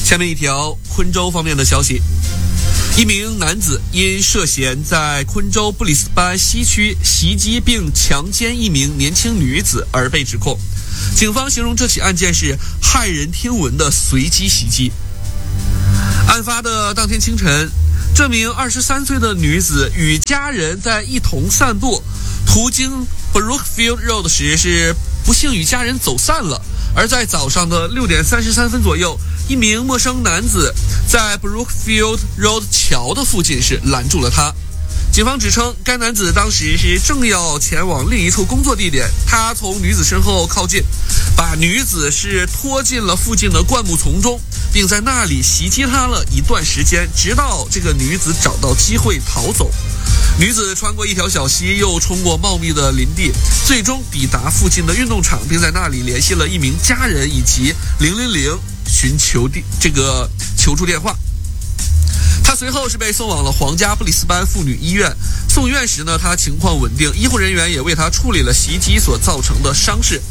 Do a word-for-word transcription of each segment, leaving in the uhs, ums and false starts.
下面一条昆州方面的消息，一名男子因涉嫌在昆州布里斯班西区袭击并强奸一名年轻女子而被指控。警方形容这起案件是骇人听闻的随机袭击。案发的当天清晨，这名二十三岁的女子与家人在一同散步，途经 Brookfield Road 时是不幸与家人走散了。而在早上的六点三十三分左右，一名陌生男子在 Brookfield Road 桥的附近是拦住了他。警方指称，该男子当时是正要前往另一处工作地点，他从女子身后靠近，把女子是拖进了附近的灌木丛中，并在那里袭击她了一段时间，直到这个女子找到机会逃走。女子穿过一条小溪，又冲过茂密的林地，最终抵达附近的运动场，并在那里联系了一名家人以及零零零寻求地这个求助电话。他随后是被送往了皇家布里斯班妇女医院。送院时呢，他情况稳定，医护人员也为他处理了袭击所造成的伤势。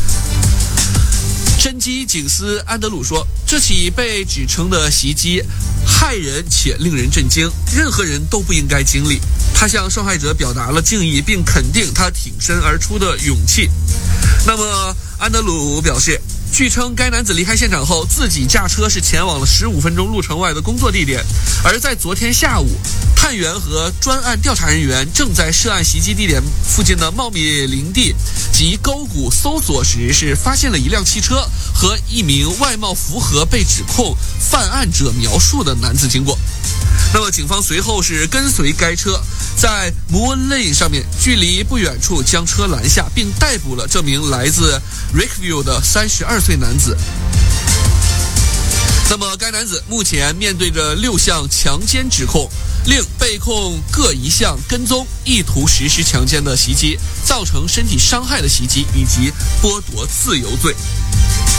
侦缉警司安德鲁说，这起被指称的袭击骇人且令人震惊，任何人都不应该经历。他向受害者表达了敬意，并肯定他挺身而出的勇气。那么安德鲁表示，据称该男子离开现场后，自己驾车是前往了十五分钟路程外的工作地点。而在昨天下午，探员和专案调查人员正在涉案袭击地点附近的茂密林地及沟谷搜索时，是发现了一辆汽车和一名外貌符合被指控犯案者描述的男子经过。那么警方随后是跟随该车，在摩恩 Lane 上面距离不远处将车拦下，并逮捕了这名来自 Rickville 的三十二岁男子。那么该男子目前面对着六项强奸指控，另被控各一项跟踪、意图实施强奸的袭击、造成身体伤害的袭击以及剥夺自由罪。